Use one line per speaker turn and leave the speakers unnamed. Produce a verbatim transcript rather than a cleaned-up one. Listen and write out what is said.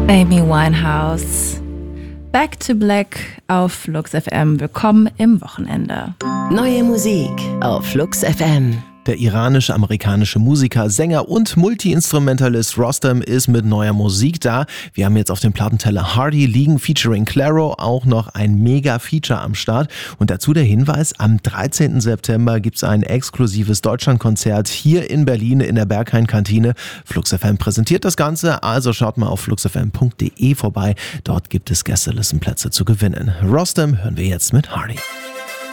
Amy Winehouse. Back to Black auf Flux F M. Willkommen im Wochenende.
Neue Musik auf Flux F M.
Der iranische-amerikanische Musiker, Sänger und Multi-Instrumentalist Rostam ist mit neuer Musik da. Wir haben jetzt auf dem Plattenteller Hardy liegen, featuring Clairo, auch noch ein Mega-Feature am Start. Und dazu der Hinweis, am dreizehnten September gibt es ein exklusives Deutschlandkonzert hier in Berlin in der Berghain-Kantine. Flux F M präsentiert das Ganze, also schaut mal auf flux f m punkt d e vorbei. Dort gibt es Gästelistenplätze zu gewinnen. Rostam hören wir jetzt mit Hardy.